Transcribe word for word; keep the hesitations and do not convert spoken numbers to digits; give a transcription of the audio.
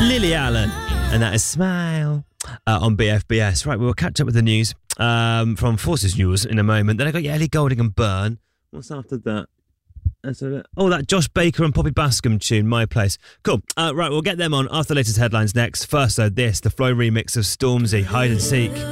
Lily Allen, and that is Smile uh, on B F B S. Right, we'll catch up with the news um, from Forces News in a moment. Then I got your Ellie Goulding and Burn. What's after that? Oh, that Josh Baker and Poppy Bascom tune, My Place. Cool. Uh, right, we'll get them on after the latest headlines next. First, though, this, the Flow remix of Stormzy, Hide and Seek.